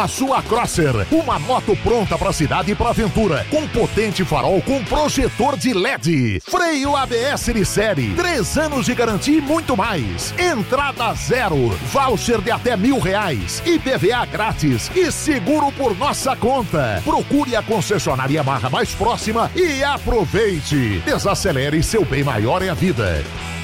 A sua Crosser, uma moto pronta pra cidade e pra aventura, com potente farol com projetor de LED, freio ABS de série, 3 anos de garantia e muito mais. Entrada zero, voucher de até R$1.000, IPVA grátis e seguro por nossa conta. Procure a concessionária Yamaha mais próxima e aproveite. Desacelere, seu bem maior é a vida.